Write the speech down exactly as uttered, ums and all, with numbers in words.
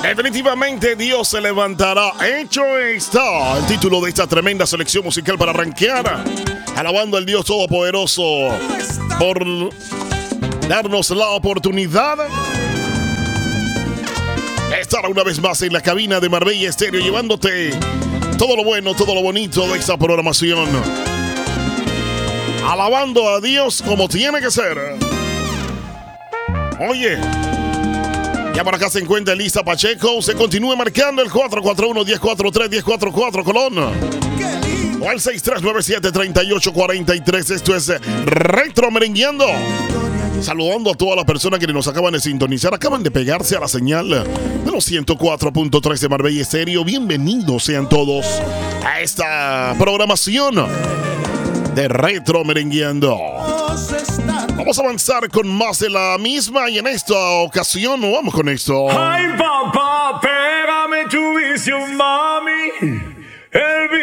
Definitivamente Dios se levantará. Hecho está el título de esta tremenda selección musical para arrancar, alabando al Dios Todopoderoso por darnos la oportunidad de estar una vez más en la cabina de Marbella Estéreo, llevándote todo lo bueno, todo lo bonito de esta programación, alabando a Dios como tiene que ser. Oye, ya por acá se encuentra Elisa Pacheco. Se continúe marcando el cuatro cuatro uno, uno cuatro tres, uno cuatro cuatro Colón. O al seis tres nueve siete, tres ocho cuatro tres. Esto es Retro Merengueando. Saludando a todas las personas que nos acaban de sintonizar. Acaban de pegarse a la señal de los ciento cuatro punto tres de Marbella Estéreo. Bienvenidos sean todos a esta programación de Retro Merengueando. Vamos a avanzar con más de la misma y en esta ocasión vamos con esto. Ay, papá, pégame tu vicio, mami. El